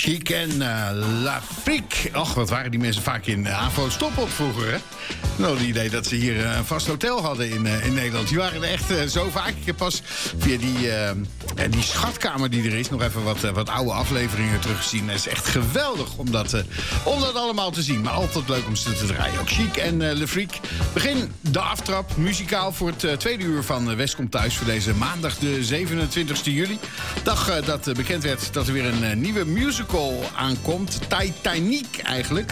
Chic en La Frique. Och, wat waren die mensen vaak in AVO Stop op vroeger, hè? Nou, het idee dat ze hier een vast hotel hadden in Nederland. Die waren er echt zo vaak. Ik heb pas via die schatkamer die er is nog even wat oude afleveringen teruggezien. Het is echt geweldig om dat allemaal te zien. Maar altijd leuk om ze te draaien. Ook Chic en Le Frique. Begin de aftrap, muzikaal voor het tweede uur van West komt thuis voor deze maandag de 27 juli. Dag dat bekend werd dat er weer een nieuwe musical aankomt. Titanic eigenlijk.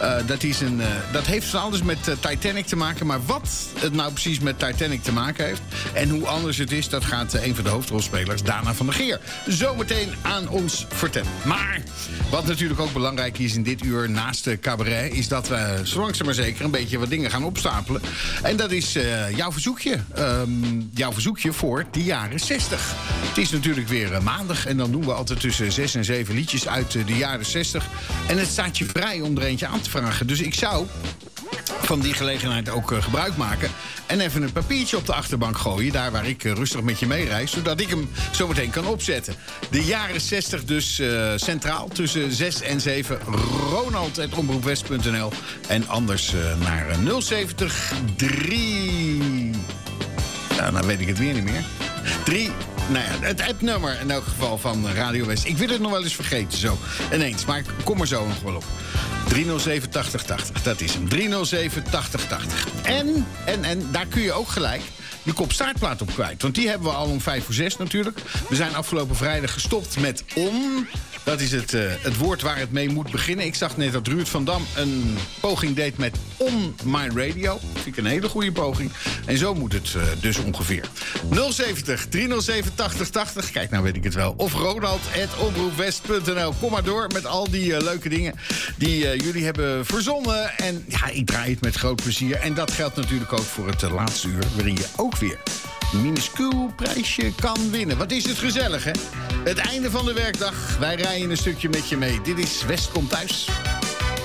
Dat heeft van alles met Titanic te maken. Maar wat het nou precies met Titanic te maken heeft en hoe anders het is, dat gaat een van de hoofdrolspelers, Dana van der Geer, zometeen aan ons vertellen. Maar wat natuurlijk ook belangrijk is in dit uur naast de cabaret, is dat we zo langzaam maar zeker een beetje wat dingen gaan opstapelen. En dat is jouw verzoekje. Jouw verzoekje voor de jaren 60. Het is natuurlijk weer maandag en dan doen we altijd tussen 6 en 7 liedjes uit de jaren 60. En het staat je vrij om er eentje aan te vragen. Dus ik zou van die gelegenheid ook gebruik maken en even een papiertje op de achterbank gooien, daar waar ik rustig met je meereis, zodat ik hem zo meteen kan opzetten. De jaren 60 dus centraal tussen 6 en 7. Ronald@omroepwest.nl en anders naar 070 3... Ja, nou weet ik het weer niet meer. 3... Nou ja, het appnummer in elk geval van Radio West. Ik wil het nog wel eens vergeten zo ineens, maar ik kom er zo nog wel op. 307 8080, dat is hem. 307 8080. En daar kun je ook gelijk je kopstaartplaat op kwijt. Want die hebben we al om 5:06 natuurlijk. We zijn afgelopen vrijdag gestopt met on. Dat is het woord waar het mee moet beginnen. Ik zag net dat Ruud van Dam een poging deed met On My Radio. Vind ik een hele goede poging. En zo moet het dus ongeveer. 070 307 8080. Kijk, nou weet ik het wel. Of Ronald@omroepwest.nl. Kom maar door met al die leuke dingen die jullie hebben verzonnen. En ja, ik draai het met groot plezier. En dat geldt natuurlijk ook voor het laatste uur, waarin je ook weer een minuscuul prijsje kan winnen. Wat is het gezellig, hè? Het einde van de werkdag. Wij rijden een stukje met je mee. Dit is West komt thuis.